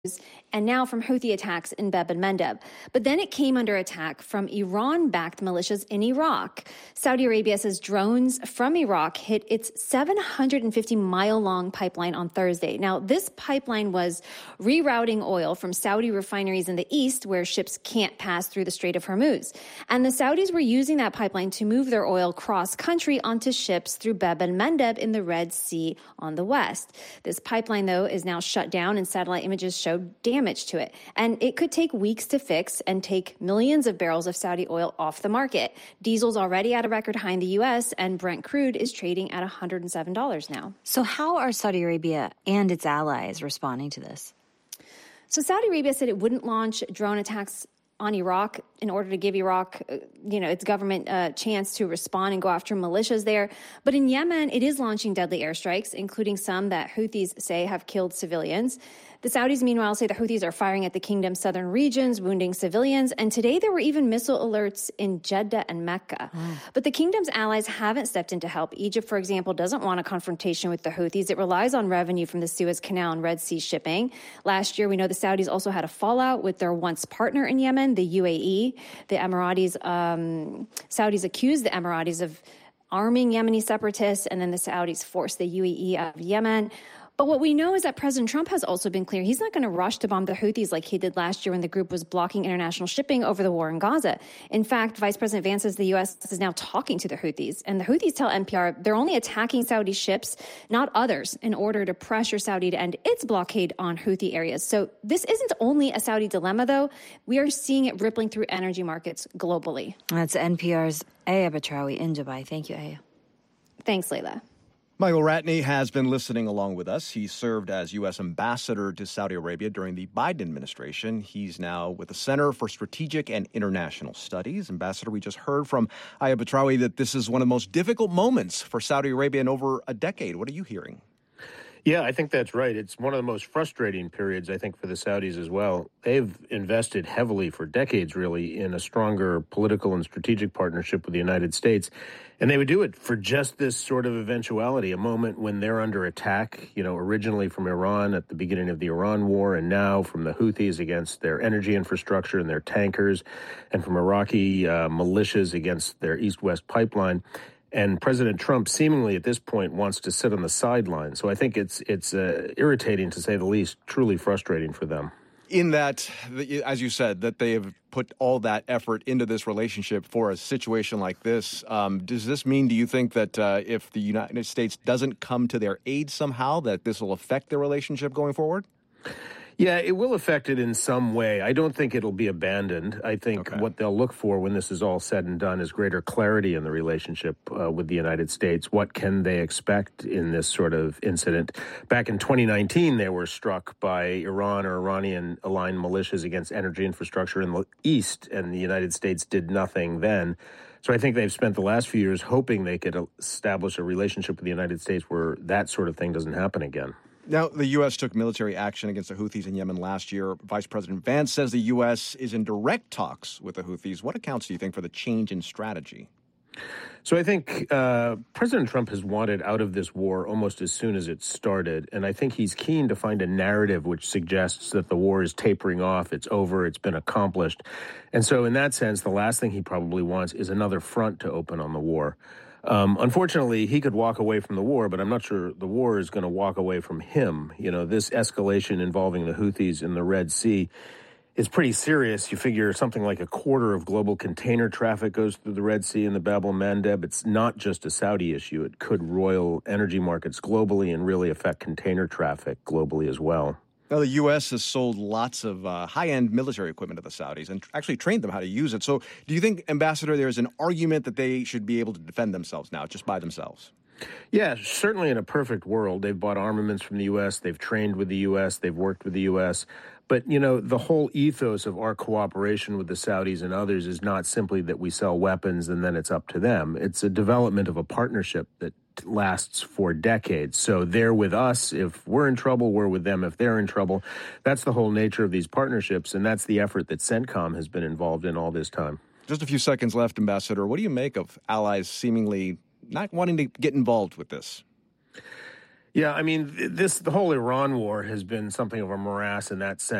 and now from Houthi attacks in Bab el-Mandeb. But then it came under attack from Iran-backed militias in Iraq. Saudi Arabia says drones from Iraq hit its 750-mile-long pipeline on Thursday. Now, this pipeline was rerouting oil from Saudi refineries in the east, where ships can't pass through the Strait of Hormuz. And the Saudis were using that pipeline to move their oil cross-country onto ships through Bab el-Mandeb in the Red Sea on the west. This pipeline, though, is now shut down, and satellite images show damage to it. And it could take weeks to fix and take millions of barrels of Saudi oil off the market. Diesel's already at a record high in the U.S., and Brent crude is trading at $107 now. So how are Saudi Arabia and its allies responding to this? So Saudi Arabia said it wouldn't launch drone attacks on Iraq in order to give Iraq, its government a chance to respond and go after militias there. But in Yemen, it is launching deadly airstrikes, including some that Houthis say have killed civilians. The Saudis, meanwhile, say the Houthis are firing at the kingdom's southern regions, wounding civilians. And today there were even missile alerts in Jeddah and Mecca. But the kingdom's allies haven't stepped in to help. Egypt, for example, doesn't want a confrontation with the Houthis. It relies on revenue from the Suez Canal and Red Sea shipping. Last year, we know the Saudis also had a fallout with their once partner in Yemen, the UAE. The Emiratis, Saudis accused the Emiratis of arming Yemeni separatists, and then the Saudis forced the UAE out of Yemen. But what we know is that President Trump has also been clear he's not going to rush to bomb the Houthis like he did last year when the group was blocking international shipping over the war in Gaza. In fact, Vice President Vance says the U.S. is now talking to the Houthis. And the Houthis tell NPR they're only attacking Saudi ships, not others, in order to pressure Saudi to end its blockade on Houthi areas. So this isn't only a Saudi dilemma, though. We are seeing it rippling through energy markets globally. That's NPR's Aya Batrawi in Dubai. Thank you, Aya. Thanks, Layla. Michael Ratney has been listening along with us. He served as U.S. ambassador to Saudi Arabia during the Biden administration. He's now with the Center for Strategic and International Studies. Ambassador, we just heard from Aya Batrawi that this is one of the most difficult moments for Saudi Arabia in over a decade. What are you hearing? Yeah, I think that's right. It's one of the most frustrating periods, I think, for the Saudis as well. They've invested heavily for decades, really, in a stronger political and strategic partnership with the United States. And they would do it for just this sort of eventuality, a moment when they're under attack, originally from Iran at the beginning of the Iran war, and now from the Houthis against their energy infrastructure and their tankers, and from Iraqi militias against their east-west pipeline. And President Trump seemingly at this point wants to sit on the sidelines. So I think it's irritating, to say the least, truly frustrating for them. In that, as you said, that they have put all that effort into this relationship for a situation like this. Does this mean, do you think, that if the United States doesn't come to their aid somehow, that this will affect their relationship going forward? Yeah, it will affect it in some way. I don't think it'll be abandoned. I think what they'll look for when this is all said and done is greater clarity in the relationship with the United States. What can they expect in this sort of incident? Back in 2019, they were struck by Iran or Iranian-aligned militias against energy infrastructure in the East, and the United States did nothing then. So I think they've spent the last few years hoping they could establish a relationship with the United States where that sort of thing doesn't happen again. Now, the U.S. took military action against the Houthis in Yemen last year. Vice President Vance says the U.S. is in direct talks with the Houthis. What accounts, do you think, for the change in strategy? So I think President Trump has wanted out of this war almost as soon as it started. And I think he's keen to find a narrative which suggests that the war is tapering off, it's over, it's been accomplished. And so in that sense, the last thing he probably wants is another front to open on the war. Unfortunately, he could walk away from the war, but I'm not sure the war is going to walk away from him. This escalation involving the Houthis in the Red Sea is pretty serious. You figure something like a quarter of global container traffic goes through the Red Sea and the Bab el-Mandeb. It's not just a Saudi issue. It could roil energy markets globally and really affect container traffic globally as well. Now, the U.S. has sold lots of high-end military equipment to the Saudis and actually trained them how to use it. So do you think, Ambassador, there's an argument that they should be able to defend themselves now just by themselves? Yeah, certainly in a perfect world. They've bought armaments from the U.S., they've trained with the U.S., they've worked with the U.S., but, the whole ethos of our cooperation with the Saudis and others is not simply that we sell weapons and then it's up to them. It's a development of a partnership that lasts for decades. So they're with us if we're in trouble, we're with them if they're in trouble. That's the whole nature of these partnerships, and that's the effort that CENTCOM has been involved in all this time. Just a few seconds left, Ambassador. What do you make of allies seemingly not wanting to get involved with this? Yeah, I mean, the whole Iran war has been something of a morass in that sense.